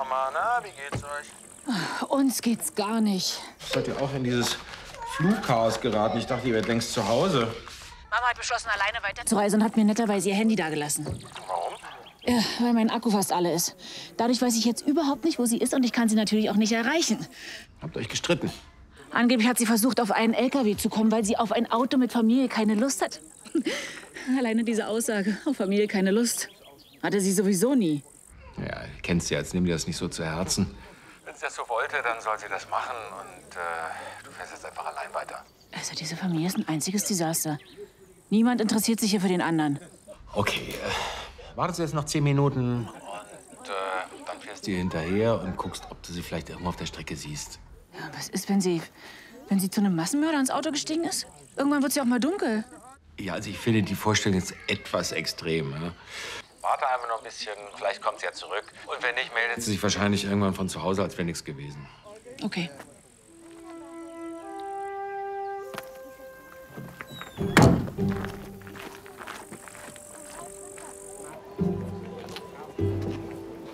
Mama, na, wie geht's euch? Uns geht's gar nicht. Seid ihr auch in dieses Flugchaos geraten? Ich dachte, ihr wärt längst zu Hause. Mama hat beschlossen, alleine weiterzureisen und hat mir netterweise ihr Handy dagelassen. Warum? Ja, weil mein Akku fast alle ist. Dadurch weiß ich jetzt überhaupt nicht, wo sie ist und ich kann sie natürlich auch nicht erreichen. Habt euch gestritten? Angeblich hat sie versucht, auf einen LKW zu kommen, weil sie auf ein Auto mit Familie keine Lust hat. Alleine diese Aussage, auf Familie keine Lust, hatte sie sowieso nie. Ja, kennst du ja, jetzt nimm dir das nicht so zu Herzen. Wenn sie das so wollte, dann soll sie das machen und du fährst jetzt einfach allein weiter. Also diese Familie ist ein einziges Desaster. Niemand interessiert sich hier für den anderen. Okay, wartest du jetzt noch 10 Minuten und dann fährst du ihr hinterher und guckst, ob du sie vielleicht irgendwo auf der Strecke siehst. Ja, was ist, wenn sie zu einem Massenmörder ins Auto gestiegen ist? Irgendwann wird es ja auch mal dunkel. Ja, also ich finde die Vorstellung jetzt etwas extrem. Ja? Warte einfach noch ein bisschen, vielleicht kommt sie ja zurück. Und wenn nicht, meldet Sie sich wahrscheinlich irgendwann von zu Hause, als wäre nichts gewesen. Okay.